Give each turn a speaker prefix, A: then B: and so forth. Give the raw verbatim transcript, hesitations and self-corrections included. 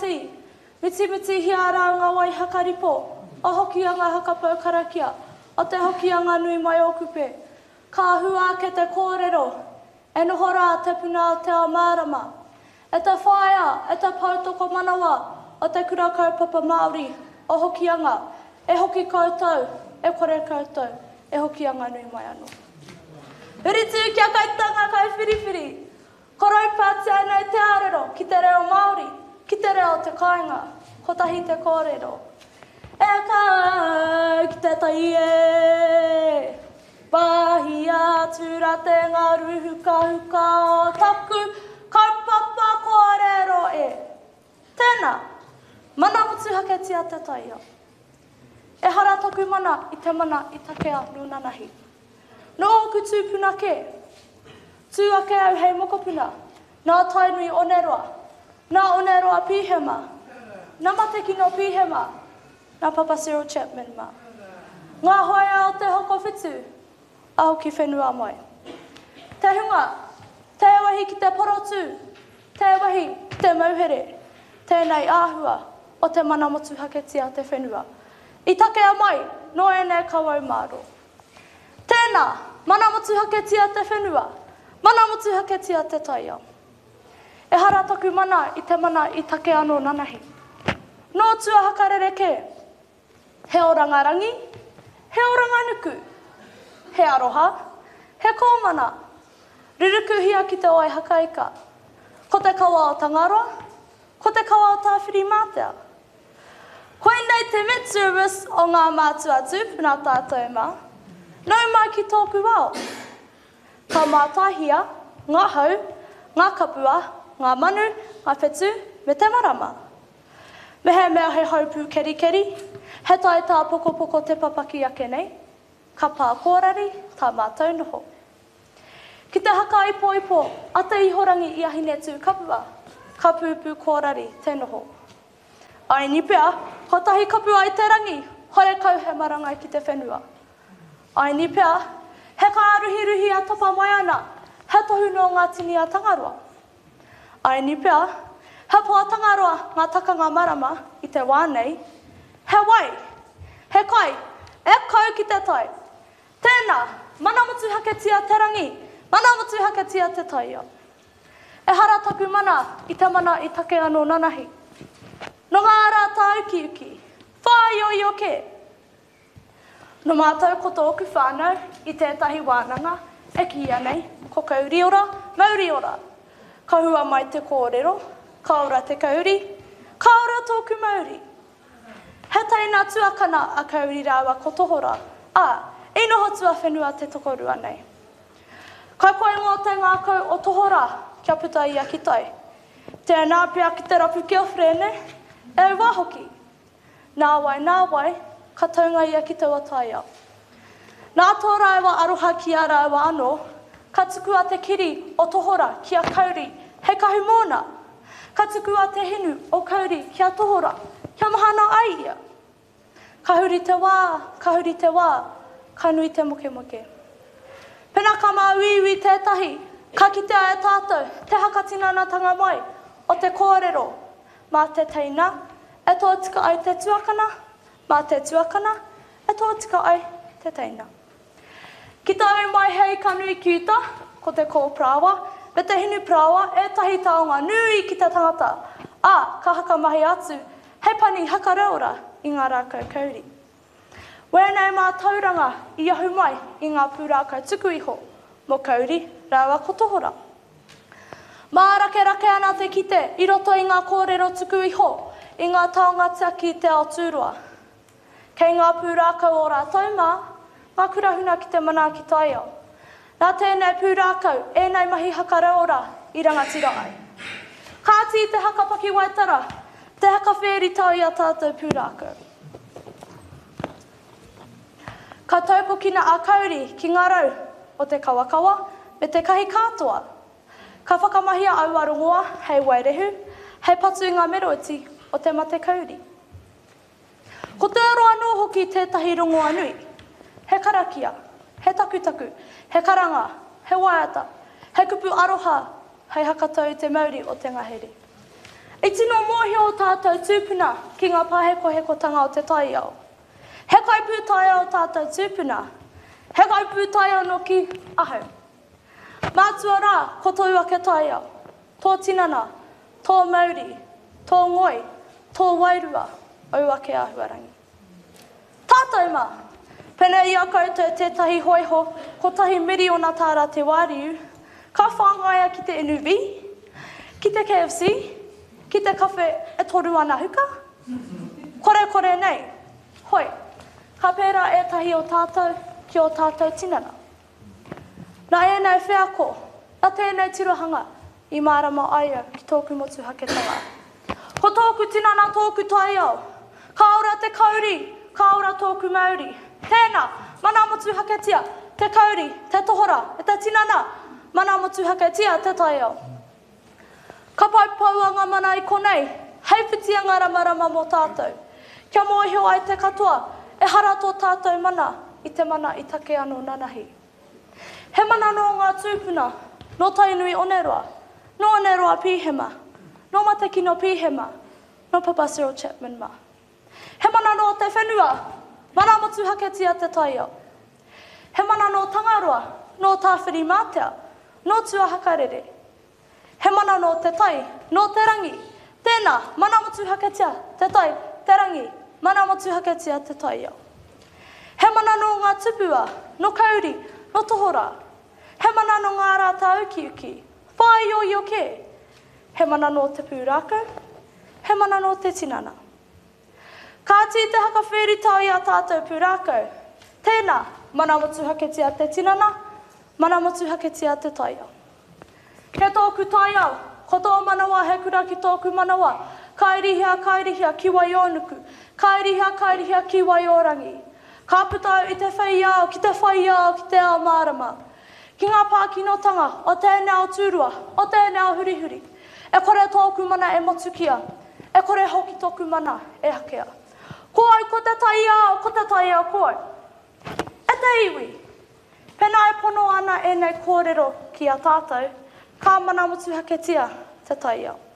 A: ati, miti miti hiara ngā wai hakaripo, o hoki a ngā hakapau karakia, o te hoki a ngā nui mai o kupe. Ka hua ke te kōrero, e noho rā te puna o te ao mārama. E te whaia, e te pautoko manawa, o te kura kaupapa Māori, o hoki anga, e hoki koutou, e kore koutou, e hoki anga nui mai anō. Huritu kia kaitanga kai whiriwhiri, koraupa tia nei te arero, ki te reo Māori, ki te reo te kāinga, kotahi te kōrero. E kau ki te tai e, pahi atura te ngā ruhuka huka o taku, kaupapa kōrero e. Tēnā, mana mutu hake tia te taia. E hara taku mana i te mana i takea nunanahi. No oku tūpuna ke, tū ake au hei mokopuna, nā tainui oneroa, nā oneroa pihema, nā mateki no pihema, nā Papa Cyril Chapman ma. Ngā hoia o te hoko whitu, aho ki whenua mai. Te hunga, te wahi ki te porotu, te wahi ki te mauhere, tēnei āhua o te mana motu hake tia te whenua. I takea mai, no e nei kawau māro. Tēnā, mana motu hake tia te whenua, mana motu hake tia te taia. E hara taku mana i te mana i take anō nanahi. Nō tua hakarere ke, he orangarangi, he oranganuku, he aroha, he kōmana, riruku hia ki te oi hakaika, ko te kawa o Tangaroa, ko te kawa o Tāwhiri Mātea. Koe nei te Met Service o ngā mātua atu, puna tātou mā, nau mai ki tōku ao. Ka mātahia, ngā hau, ngā kapua, ngā manu, ngā whetu, me te marama. Me he mea he haupū keri keri, he tai tā poko poko te papaki ake nei, ka pā kōrari, tā mātou noho. Ki te haka ipo ipo, ata ihorangi i ahine tū kapua, ka pūpū kōrari te noho. Ai ni pea, ko tahi kapua i te rangi, hore kau he marangai ki te whenua. Ai ni pea, he ka aruhi ruhi a topa mai ana, he tohu no ngā tini a Tangaroa. Ai ni pea, he poa Tangaroa ngā takanga marama i te wānei, he wai, he kai, e kau ki te tai. Tēnā, mana motu hake tia te rangi, mana motu hake tia te taia. E hara taku mana i te mana i take anō nanahi. No ngā rā tā uki uki, whai oi o ke. No mātou ko tōku whānau i tētahi wānanga, e kia nei, ko kauri ora, mauri ora. Ka hua mai te kōrero, ka ora te kauri, ka ora tōku mauri. He teina tuakana a kauri rāua ko tohora, a, e noho tua whenua te tokorua nei. Ka koe ngō te ngā kau o tohora, kia puta ia ki tai. Tēnā pia ki te rapu ki o whrene, e wahoki. Nā wai, nā wai, ka taunga ia ki te wataia. Nā tō raiwa aroha ki a raiwa anō, ka tuku a te kiri o tohora ki a kauri, he kahu mōna. Ka tuku a te hinu o kauri ki a tohora, kia mahana ai ia. Ka huri te wā, ka huri te wā, ka nui te moke moke. Pena ka mā wiwi tētahi, ka kitea e tātou, te hakatinanatanga mai, o te kōrero, mā te teina, e tō tika ai te tuakana, mā te tuakana, e tō tika ai te teina. Ki tau mai hei ka nui kiuta, ko te kō prawa, me te hinu prawa, e tahi taonga nui ki te tangata, a ka haka mahi atu, hei pani haka reora i ngā rākau kauri. Wēnei mā tauranga i ahu mai i ngā pūrākau tuku iho, mo kauri, rāua ko tohora. Mā rake rake ana te kite, i roto i ngā kōrero tuku iho, i ngā taonga ki te Aotearoa. Kei ngā pūrākau o rātou mā, ngā kurahuna ki te mana ki taia. Nā tēnei pūrākau, e nei mahi haka reora i rangatira ai. Kāti te haka paki waitara, te haka whēri tau i a tātou pūrākau. Ka taupokina a kauri ki ngā rau o te kawakawa me te kahi katoa. Ka whakamahia au arongoa hei wairehu, hei patu ngā meroiti o te mate kauri. Ko te aroa nō hoki tētahi rongoa nui, he karakia, he takutaku, he karanga, he waiata, he kupu aroha, hei hakatau te mauri o te ngahere. I tino mohi o tātou tūpuna ki ngā pāheko hekotanga o te tai au. He kai pūtai o tātou tūpuna. He kai pūtai o no ki ahu. Mātua rā, ko tō ake tai au. Tō tinana, tō Māori, tō ngoi, tō wairua, au ake ahuarangi. Tātou mā, pēnei ia koutou tētahi hoiho, ko tahi miri o nā tāra te wāriu, ka whāngaia ki te N U V, ki te K F C, ki te kawhe e toru ana huka. Kore kore nei, hoi, ka pērā e tahi o tātou ki o tātou tinana. Nā e nei whiako, nā tēnei tirohanga, i mārama aia ki tōku motu haketanga. Ko tōku tinana tōku tai au, ka ora te kauri, ka ora tōku Māori. Tēnā, mana motu haketia, te kauri, te tohora, e te tinana, mana motu haketia, te tai au. Ka paupauanga mana i konei, heipitia ngā ramarama mō tātou. Kia mōhio ai te katoa, e hara tō tātou mana, i te mana i take anō nanahi. He mana no ngā tūpuna, no tainui oneroa, no oneroa pīhema, no mateki no pīhema, no Papa Cyril Chapman ma. He mana no te whenua, mana motu haketia te tai au. He mana no tangaroa, no tāwhiri mātea, no tua hakarere. He mana no te tai, no te rangi, tēnā, mana motu haketia, te tai, te rangi, mana motu haketia te tai au. He mana no ngā tupua, no kauri, no tohora. He mana no ngā rāta uki uki, whai o i o ke. He mana no te pūrākau, he mana no te tinana. Ka tī te haka whiri tau i a tātou pūrākau. Tēnā, mana motu haketia te tinana, mana motu haketia te tai au. He tōku tai au, ko tō manawa he kura ki tōku manawa, kairihia, kairihia ki wai ōnuku, kairihia, kairihia ki wai ōrangi. Ka putau i te whai au, ki te whai au, ki te ao mārama. Ki ngā pākinotanga, o tēnei ao tūrua, o tēnei ao hurihuri. E kore tōku mana e motukia, e kore hoki tōku mana e hakea. Ko au, ko te tai au, ko te tai au, ko au. E te iwi, pēnā e pono ana e nei kōrero ki a tātou, ka mana motu haketia te tai au.